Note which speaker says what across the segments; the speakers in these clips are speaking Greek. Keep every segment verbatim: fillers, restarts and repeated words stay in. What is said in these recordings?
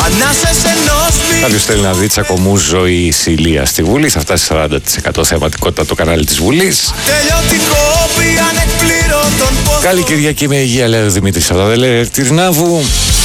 Speaker 1: Κάποιος θέλει να δει τσακωμούς ζωής Ηλία στη Βουλή. Θα φτάσει σαράντα τοις εκατό θεματικότητα το κανάλι της Βουλής. Καλή Κυριακή με υγεία, λέει ο Δημήτρης Σαββαδέλη Τυρνάβου.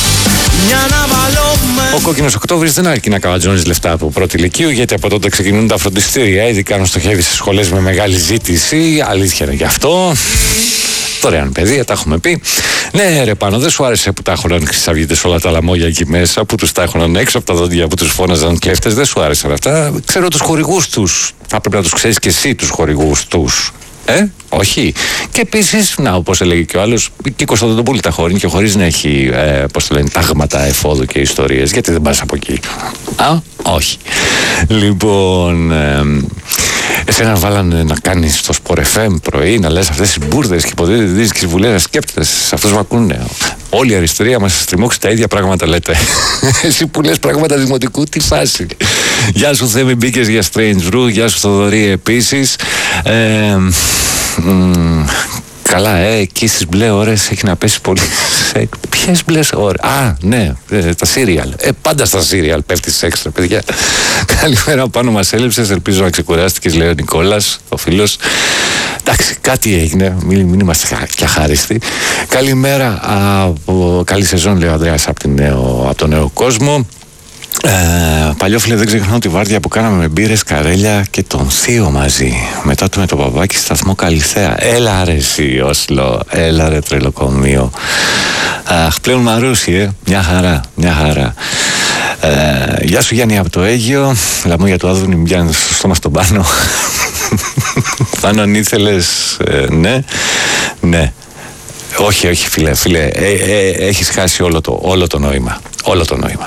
Speaker 1: Ο κόκκινος Οκτώβρης δεν αρκεί να καβατζώνεις λεφτά από πρώτη ηλικίου, γιατί από τότε ξεκινούν τα φροντιστήρια, ειδικά αν στοχεύει σε σχολές με μεγάλη ζήτηση. Αλήθεια είναι γι' αυτό. Δωρεάν παιδεία, τα έχουμε πει. Ναι, ρε πάνω, δεν σου άρεσε που τα έχωναν χρυσαυγίτες όλα τα λαμόγια εκεί μέσα, που τους τα έχωναν έξω από τα δόντια, που τους φώναζαν κλέφτες. Δεν σου άρεσαν αυτά. Ξέρω τους χορηγούς τους. Θα πρέπει να τους ξέρεις και εσύ τους χορηγούς τους. Ε, όχι. Και επίσης, να, όπως έλεγε και ο άλλος, και η Κωνσταντινούπολη τα χωρίνει και χωρίς να έχει, ε, πώς το λένε, τάγματα εφόδου και ιστορίες. Γιατί δεν πας από εκεί? Α, όχι. Λοιπόν, ε, εσένα βάλανε να κάνεις το Sport εφ εμ πρωί, να λες αυτές τις μπουρδες και υποτίθεται δεις και τις βουλές να σκέπτεσαι. Αυτούς που ακούνε. Όλη η αριστερία μας στριμώξει τα ίδια πράγματα λέτε. Εσύ που λες πράγματα δημοτικού, τι φάση. Γεια σου Θέμη, μπήκες για Strange Brew. Γεια σου Θοδωρή επίσης. Ε, μ, καλά, ε, εκεί στις μπλε ώρες έχει να πέσει πολύ. Ποιες μπλε ώρες? Α, ναι, ε, τα σύριαλ. Ε, πάντα στα σύριαλ πέφτει σεξ, παιδιά. Καλημέρα, πάνω μας έλειψες. Ελπίζω να ξεκουράστηκες, λέει ο Νικόλας, ο φίλος. Εντάξει, κάτι έγινε, μην, μην είμαστε και αχάριστοι. Καλημέρα, από, καλή σεζόν, λέει ο Ανδρέας από, από τον νέο κόσμο. Ε, παλιόφιλε, δεν ξεχνάω τη βάρδια που κάναμε με μπύρες, καρέλια και τον θείο μαζί. Μετά του με το μπαμπάκι σταθμό Καλυθέα. Έλα ρε εσύ Όσλο, έλα ρε τρελοκομείο. Αχ, πλέον Μαρούσι, ε. Μια χαρά, μια χαρά. Ε, γεια σου Γιάννη από το Αίγυο. Λαμόγια του Άδωνη, μην πιάνει στο στόμα στον πάνω. Πάνω αν ήθελες, ε, ναι, ναι. Όχι, όχι φίλε, φίλε, ε, ε, έχεις χάσει όλο το, όλο το νόημα. Όλο το νόημα.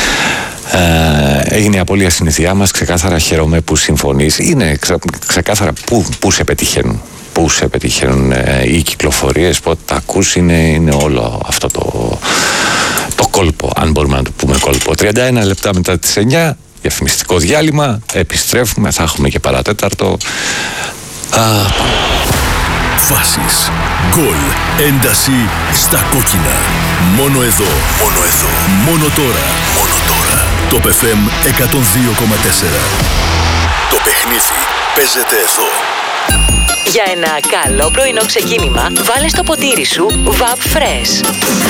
Speaker 1: Ε, έγινε η απώλεια συνηθιά μας. Ξεκάθαρα χαίρομαι που συμφωνείς. Είναι ξε, ξεκάθαρα που, που σε πετυχαίνουν. Πού σε πετυχαίνουν ε, οι κυκλοφορίες, πότε τα ακούς, είναι, είναι όλο αυτό το, το κόλπο, αν μπορούμε να το πούμε κόλπο. τριάντα ένα λεπτά μετά τις εννιά, διαφημιστικό διάλειμμα, επιστρέφουμε, θα έχουμε και παρατέταρτο. Α,
Speaker 2: Φάσεις, γκολ, ένταση στα κόκκινα. Μόνο εδώ, μόνο εδώ, μόνο τώρα, μόνο τώρα. Το εφ εμ εκατόν δύο κόμμα τέσσερα. Το παιχνίδι παίζεται εδώ.
Speaker 3: Για ένα καλό πρωινό ξεκίνημα, βάλε στο ποτήρι σου Vap Fresh.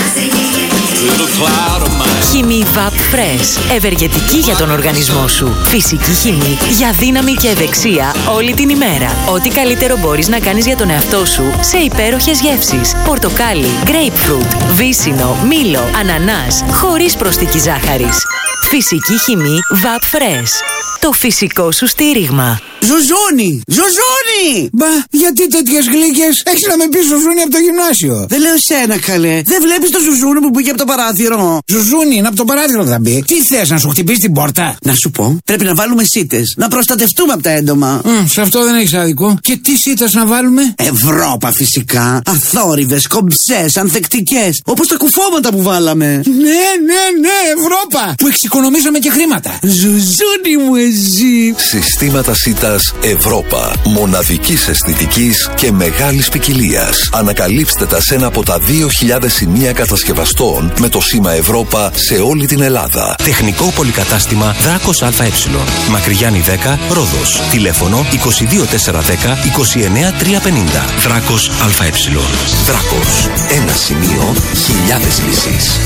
Speaker 3: Χυμή Vap Fresh. Ευεργετική για τον οργανισμό σου. Φυσική χυμή για δύναμη και ευεξία όλη την ημέρα. Ό,τι καλύτερο μπορείς να κάνεις για τον εαυτό σου σε υπέροχες γεύσεις. Πορτοκάλι, grapefruit, βύσσινο, μήλο, ανανάς, χωρίς προσθήκη ζάχαρης. Φυσική χυμή Vap Fresh. Το φυσικό σου στήριγμα.
Speaker 4: Ζουζούνι! Ζουζούνι! Μπα, γιατί τέτοιες γλύκες? Έχεις να με πεις Ζουζούνι από το γυμνάσιο. Δεν λέω εσένα, καλέ. Δεν βλέπεις το Ζουζούνι που πήγε από το παράθυρο? Ζουζούνι, είναι από το παράθυρο θα μπει. Τι θες, να σου χτυπήσει την πόρτα? Να σου πω, πρέπει να βάλουμε σίτες. Να προστατευτούμε από τα έντομα. Mm, σε αυτό δεν έχεις άδικο. Και τι σίτες να βάλουμε? Ευρώπα φυσικά. Αθόρυβες, κομψές, ανθεκτικές. Όπως τα κουφώματα που βάλαμε. Ναι, ναι, ναι, Ευρώπα. Που εξοικονομήσαμε και χρήματα. Ζουζούνι μου εσύ.
Speaker 2: Συστήματα σίτα Ευρώπα. Μοναδικής αισθητικής και μεγάλης ποικιλίας. Ανακαλύψτε τα σε ένα από τα δύο χιλιάδες σημεία κατασκευαστών με το σήμα Ευρώπα σε όλη την Ελλάδα.
Speaker 5: Τεχνικό πολυκατάστημα Δράκος ΑΕ. Μακρυγιάννη δέκα, Ρόδος. Τηλέφωνο είκοσι δύο τετρακόσια δέκα είκοσι εννέα τριακόσια πενήντα. Δράκος ΑΕ.
Speaker 2: Δράκος. Ένα σημείο, χιλιάδες λύσεις.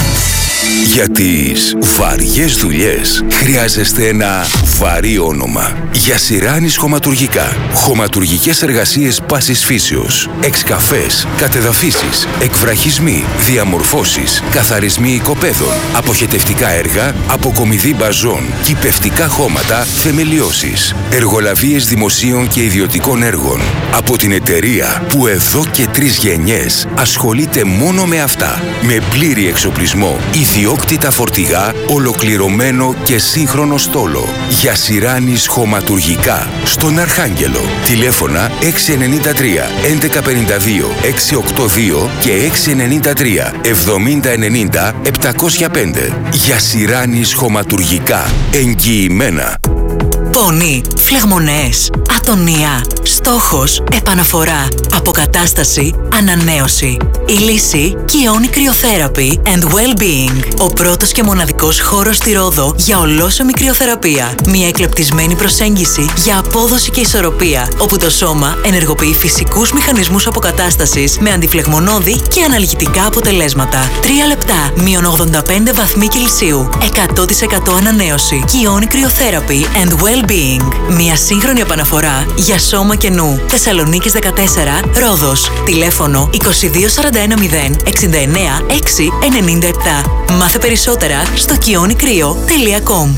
Speaker 2: Για τις βαριές δουλειές χρειάζεστε ένα βαρύ όνομα. Για Σιράνης Χωματουργικά. Χωματουργικές εργασίες πάσης φύσεως. Εξκαφές, κατεδαφίσεις, εκβραχισμοί, διαμορφώσεις, καθαρισμοί οικοπαίδων, αποχετευτικά έργα, αποκομιδή μπαζών, κυπευτικά χώματα, θεμελιώσεις. Εργολαβίες δημοσίων και ιδιωτικών έργων. Από την εταιρεία που εδώ και τρεις γενιές ασχολείται μόνο με αυτά. Με πλήρη εξοπλισμό, ιδιόκτητα φορτηγά, ολοκληρωμένο και σύγχρονο στόλο. Για Σιράνης Χωματουργικά. Στον Αρχάγγελο. Τηλέφωνα έξι εννιά τρία έντεκα πενήντα δύο εξακόσια ογδόντα δύο και έξι εννιά τρία εβδομήντα ενενήντα επτακόσια πέντε. Για Σιράνης Χωματουργικά. Εγγυημένα.
Speaker 3: πόνι, φλεγμονές, ατονία. Στόχος, επαναφορά, αποκατάσταση, ανανέωση. Η λύση, Kioni Cryotherapy and Well-Being. Ο πρώτος και μοναδικός χώρος στη Ρόδο για ολόσωμη κρυοθεραπεία. Μια εκλεπτισμένη προσέγγιση για απόδοση και ισορροπία, όπου το σώμα ενεργοποιεί φυσικούς μηχανισμούς αποκατάστασης με αντιφλεγμονώδη και αναλγητικά αποτελέσματα. Τρία λεπτά, μείον ογδόντα πέντε βαθμοί Κελσίου. εκατό τοις εκατό ανανέωση. Kioni Cryotherapy and Well-Being. Μια σύγχρονη επαναφορά για σώμα και νου. Θεσσαλονίκης δεκατέσσερα, Ρόδος. Τηλέφωνο είκοσι δύο σαράντα ένα μηδέν εξήντα εννέα έξι ενενήντα επτά. Μάθε περισσότερα στο kioni κρύο τελεία κομ.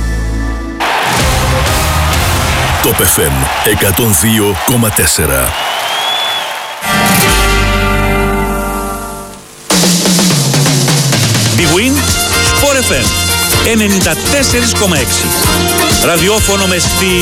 Speaker 6: Top εφ εμ εκατόν δύο κόμμα τέσσερα.
Speaker 7: Big Win Sport εφ εμ ενενήντα τέσσερα κόμμα έξι. Ραδιόφωνο με στυλ.